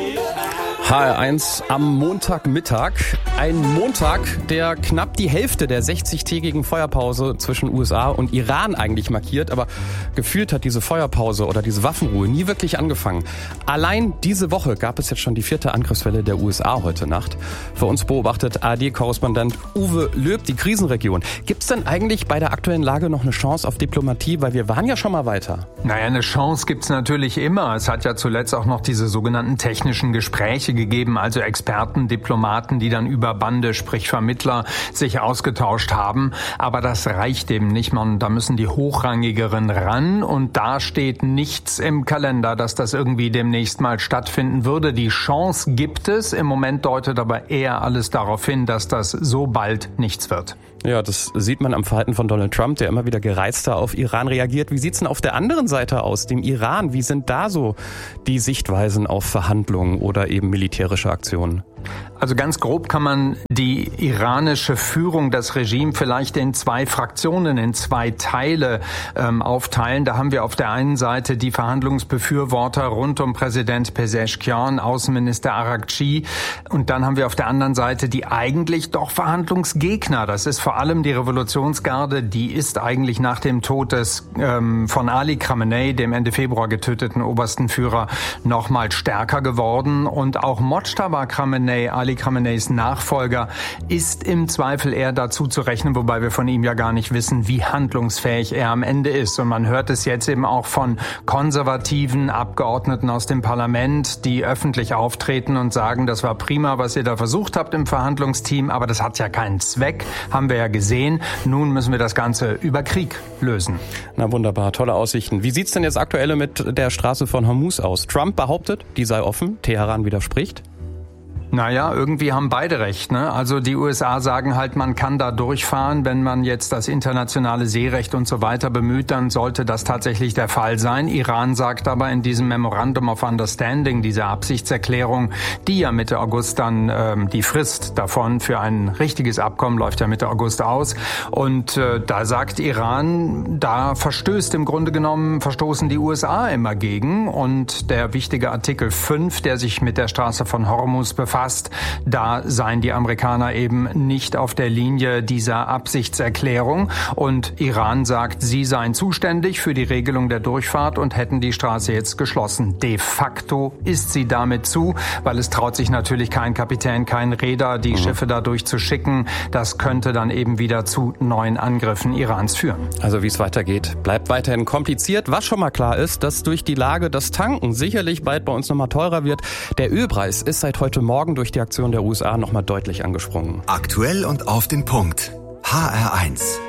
HR1 am Montagmittag. Ein Montag, der knapp die Hälfte der 60-tägigen Feuerpause zwischen USA und Iran eigentlich markiert. Aber gefühlt hat diese Feuerpause oder diese Waffenruhe nie wirklich angefangen. Allein diese Woche gab es jetzt schon die 4. Angriffswelle der USA heute Nacht. Für uns beobachtet ARD-Korrespondent Uwe Löb die Krisenregion. Gibt es denn eigentlich bei der aktuellen Lage noch eine Chance auf Diplomatie? Weil wir waren ja schon mal weiter. Naja, eine Chance gibt's natürlich immer. Es hat ja zuletzt auch noch diese sogenannten technischen Gespräche gegeben, also Experten, Diplomaten, die dann über Bande, sprich Vermittler, sich ausgetauscht haben. Aber das reicht eben nicht, man. Da müssen die Hochrangigeren ran und da steht nichts im Kalender, dass das irgendwie demnächst mal stattfinden würde. Die Chance gibt es. Im Moment deutet aber eher alles darauf hin, dass das so bald nichts wird. Ja, das sieht man am Verhalten von Donald Trump, der immer wieder gereizter auf Iran reagiert. Wie sieht's denn auf der anderen Seite aus, dem Iran? Wie sind da so die Sichtweisen auf Verhandlungen oder eben militärische Aktionen? Also ganz grob kann man die iranische Führung, das Regime vielleicht in 2 Fraktionen, in 2 Teile aufteilen. Da haben wir auf der einen Seite die Verhandlungsbefürworter rund um Präsident Pezeshkian, Außenminister Araghchi. Und dann haben wir auf der anderen Seite die eigentlich doch Verhandlungsgegner. Das ist vor allem die Revolutionsgarde. Die ist eigentlich nach dem Tod von Ali Khamenei, dem Ende Februar getöteten obersten Führer, noch mal stärker geworden. Und auch Mojtaba Khamenei, Ali Khameneis Nachfolger, ist im Zweifel eher dazu zu rechnen, wobei wir von ihm ja gar nicht wissen, wie handlungsfähig er am Ende ist. Und man hört es jetzt eben auch von konservativen Abgeordneten aus dem Parlament, die öffentlich auftreten und sagen, das war prima, was ihr da versucht habt im Verhandlungsteam, aber das hat ja keinen Zweck, haben wir ja gesehen. Nun müssen wir das Ganze über Krieg lösen. Na wunderbar, tolle Aussichten. Wie sieht's denn jetzt aktuell mit der Straße von Hormuz aus? Trump behauptet, die sei offen, Teheran widerspricht. Naja, irgendwie haben beide recht, ne? Also die USA sagen halt, man kann da durchfahren. Wenn man jetzt das internationale Seerecht und so weiter bemüht, dann sollte das tatsächlich der Fall sein. Iran sagt aber in diesem Memorandum of Understanding, dieser Absichtserklärung, die ja Mitte August dann, die Frist davon für ein richtiges Abkommen läuft ja Mitte August aus. Und da sagt Iran, da verstoßen die USA immer gegen. Und der wichtige Artikel 5, der sich mit der Straße von Hormuz befasst, da seien die Amerikaner eben nicht auf der Linie dieser Absichtserklärung. Und Iran sagt, sie seien zuständig für die Regelung der Durchfahrt und hätten die Straße jetzt geschlossen. De facto ist sie damit zu, weil es traut sich natürlich kein Kapitän, kein Reeder, die Schiffe da durchzuschicken. Das könnte dann eben wieder zu neuen Angriffen Irans führen. Also wie es weitergeht, bleibt weiterhin kompliziert. Was schon mal klar ist, dass durch die Lage das Tanken sicherlich bald bei uns nochmal teurer wird. Der Ölpreis ist seit heute Morgen durch die Aktion der USA nochmal deutlich angesprungen. Aktuell und auf den Punkt. HR1.